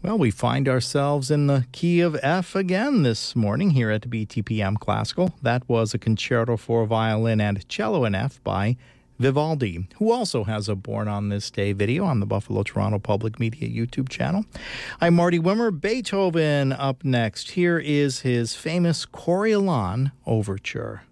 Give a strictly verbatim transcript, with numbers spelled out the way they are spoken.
Well, we find ourselves in the key of F again this morning here at B T P M Classical. That was a concerto for violin and cello in F by Vivaldi, who also has a Born on This Day video on the Buffalo Toronto Public Media YouTube channel. I'm Marty Wimmer. Beethoven up next. Here is his famous Coriolan Overture.